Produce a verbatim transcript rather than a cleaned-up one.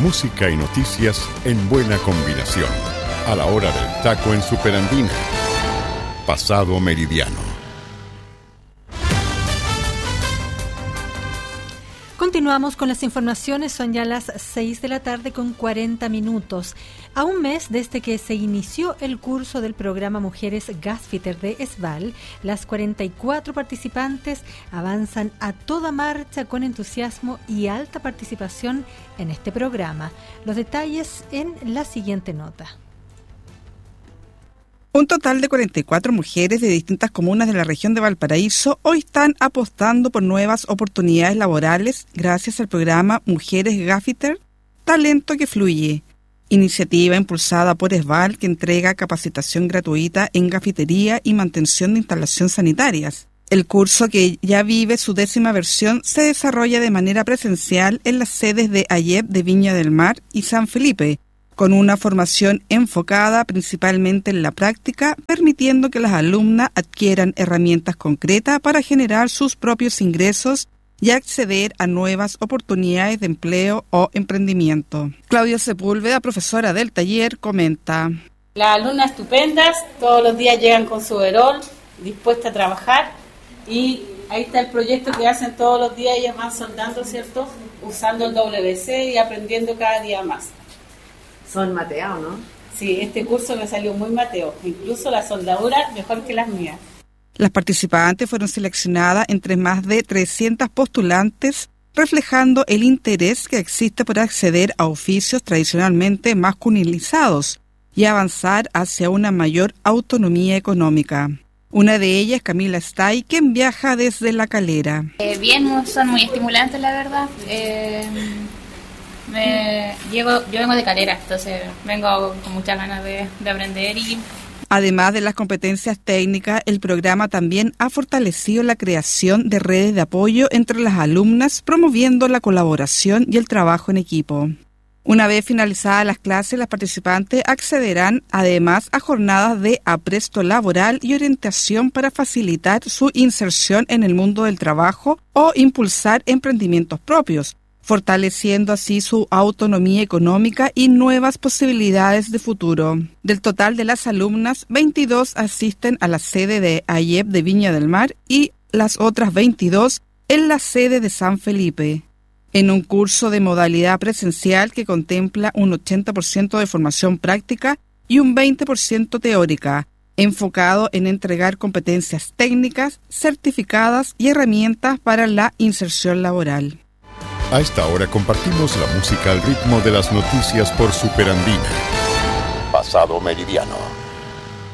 Música y noticias en buena combinación. A la hora del taco en Superandina. Pasado Meridiano. Continuamos con las informaciones, son ya las seis de la tarde con cuarenta minutos. A un mes desde que se inició el curso del programa Mujeres Gasfitter de ESVAL, las cuarenta y cuatro participantes avanzan a toda marcha con entusiasmo y alta participación en este programa. Los detalles en la siguiente nota. Un total de cuarenta y cuatro mujeres de distintas comunas de la región de Valparaíso hoy están apostando por nuevas oportunidades laborales gracias al programa Mujeres Gasfitter, Talento que Fluye, iniciativa impulsada por ESVAL que entrega capacitación gratuita en gafitería y mantención de instalaciones sanitarias. El curso, que ya vive su décima versión, se desarrolla de manera presencial en las sedes de AYEP de Viña del Mar y San Felipe, con una formación enfocada principalmente en la práctica, permitiendo que las alumnas adquieran herramientas concretas para generar sus propios ingresos y acceder a nuevas oportunidades de empleo o emprendimiento. Claudia Sepúlveda, profesora del taller, comenta: las alumnas estupendas, todos los días llegan con su overol, dispuestas a trabajar, y ahí está el proyecto que hacen todos los días. Ellas van soldando, ¿cierto?, usando el W C y aprendiendo cada día más. Son mateados, ¿no? Sí, este curso me salió muy mateo, incluso la soldadura mejor que las mías. Las participantes fueron seleccionadas entre más de trescientas postulantes, reflejando el interés que existe por acceder a oficios tradicionalmente masculinizados y avanzar hacia una mayor autonomía económica. Una de ellas, Camila Stay, quien viaja desde La Calera. Eh, bien, son muy estimulantes, la verdad. Eh... Me, llego, yo vengo de Calera, entonces vengo con muchas ganas de, de aprender. Y además de las competencias técnicas, el programa también ha fortalecido la creación de redes de apoyo entre las alumnas, promoviendo la colaboración y el trabajo en equipo. Una vez finalizadas las clases, las participantes accederán además a jornadas de apresto laboral y orientación para facilitar su inserción en el mundo del trabajo o impulsar emprendimientos propios, fortaleciendo así su autonomía económica y nuevas posibilidades de futuro. Del total de las alumnas, veintidós asisten a la sede de AYEP de Viña del Mar y las otras veintidós en la sede de San Felipe, en un curso de modalidad presencial que contempla un ochenta por ciento de formación práctica y un veinte por ciento teórica, enfocado en entregar competencias técnicas, certificadas y herramientas para la inserción laboral. A esta hora compartimos la música al ritmo de las noticias por Superandina. Pasado Meridiano.